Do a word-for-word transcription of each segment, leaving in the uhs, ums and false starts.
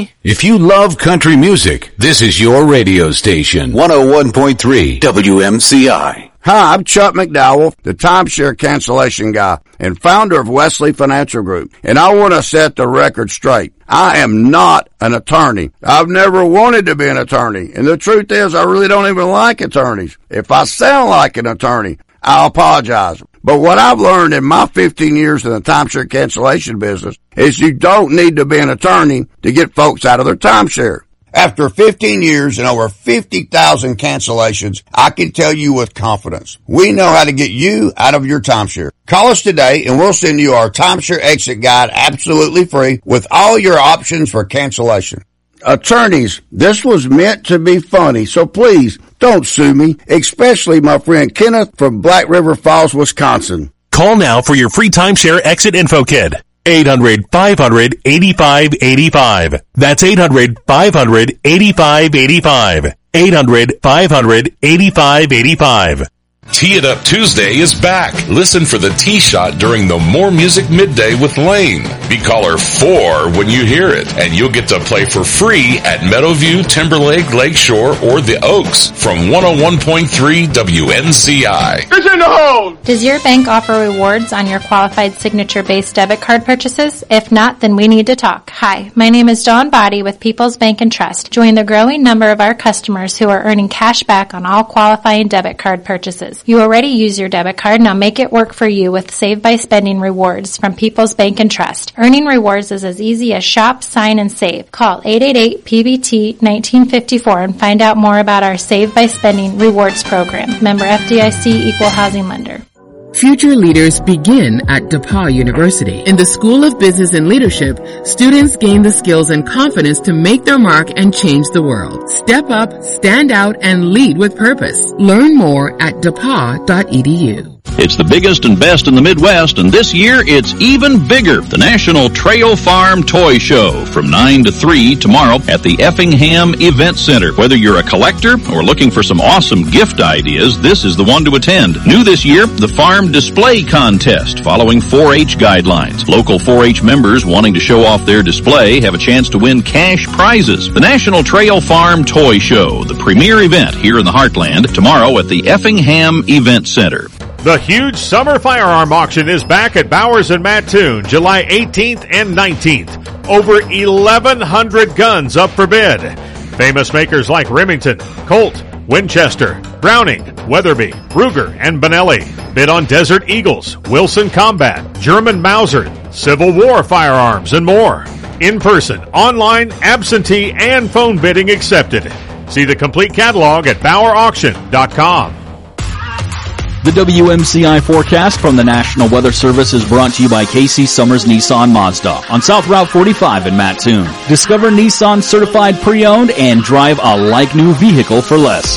me? If you love country music, this is your radio station. one oh one point three W M C I. Hi, I'm Chuck McDowell, the timeshare cancellation guy and founder of Wesley Financial Group, and I want to set the record straight. I am not an attorney. I've never wanted to be an attorney, and the truth is I really don't even like attorneys. If I sound like an attorney, I apologize. But what I've learned in my fifteen years in the timeshare cancellation business is you don't need to be an attorney to get folks out of their timeshare. After fifteen years and over fifty thousand cancellations, I can tell you with confidence, we know how to get you out of your timeshare. Call us today and we'll send you our timeshare exit guide absolutely free with all your options for cancellation. Attorneys, this was meant to be funny, so please don't sue me, especially my friend Kenneth from Black River Falls, Wisconsin. Call now for your free timeshare exit info kit. eight hundred, five hundred, eighty-five eighty-five. That's eight hundred, five hundred, eighty-five eighty-five. eight hundred, five hundred, eighty-five eighty-five. Tee It Up Tuesday is back. Listen for the tee shot during the More Music Midday with Lane. Be caller four when you hear it, and you'll get to play for free at Meadowview, Timberlake, Lakeshore, or the Oaks from one oh one point three W N C I. It's in the hole! Does your bank offer rewards on your qualified signature-based debit card purchases? If not, then we need to talk. Hi, my name is Dawn Body with People's Bank and Trust. Join the growing number of our customers who are earning cash back on all qualifying debit card purchases. You already use your debit card, now make it work for you with Save by Spending rewards from People's Bank and Trust. Earning rewards is as easy as shop, sign, and save. Call eight eight eight P B T nineteen fifty-four and find out more about our Save by Spending rewards program. Member F D I C, Equal Housing Lender. Future leaders begin at DePauw University. In the School of Business and Leadership, students gain the skills and confidence to make their mark and change the world. Step up, stand out, and lead with purpose. Learn more at depaw dot e d u. It's the biggest and best in the Midwest, and this year it's even bigger. The National Trail Farm Toy Show from nine to three tomorrow at the Effingham Event Center. Whether you're a collector or looking for some awesome gift ideas, this is the one to attend. New this year, the Farm Display Contest following four H guidelines. Local four H members wanting to show off their display have a chance to win cash prizes. The National Trail Farm Toy Show, the premier event here in the Heartland, tomorrow at the Effingham Event Center. The huge summer firearm auction is back at Bowers and Mattoon, July eighteenth and nineteenth. Over eleven hundred guns up for bid. Famous makers like Remington, Colt, Winchester, Browning, Weatherby, Ruger, and Benelli. Bid on Desert Eagles, Wilson Combat, German Mauser, Civil War firearms, and more. In person, online, absentee, and phone bidding accepted. See the complete catalog at Bauer Auction dot com. The W M C I forecast from the National Weather Service is brought to you by Casey Summers Nissan Mazda on South Route forty-five in Mattoon. Discover Nissan certified pre-owned and drive a like-new vehicle for less.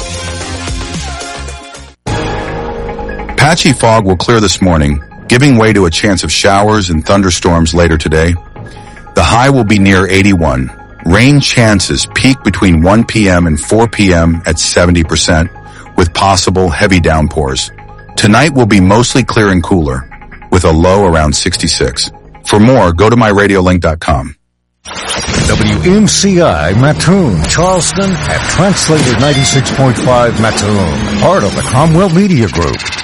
Patchy fog will clear this morning, giving way to a chance of showers and thunderstorms later today. The high will be near eighty-one. Rain chances peak between one p.m. and four p.m. at seventy percent, with possible heavy downpours. Tonight will be mostly clear and cooler, with a low around sixty-six. For more, go to my radio link dot com. W M C I Mattoon, Charleston, and Translator ninety-six point five Mattoon, part of the Cromwell Media Group.